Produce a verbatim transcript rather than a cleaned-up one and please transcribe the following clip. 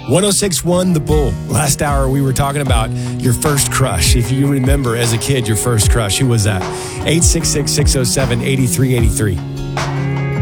one oh six point one The Bull. Last hour we were talking about your first crush. If you remember as a kid your first crush, who was that? eight six six, six oh seven, eight three eight three.